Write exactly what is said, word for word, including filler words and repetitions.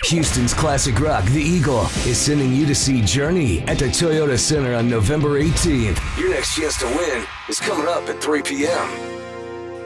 Houston's classic rock, The Eagle, is sending you to see Journey at the Toyota Center on November eighteenth. Your next chance to win is coming up at three p.m.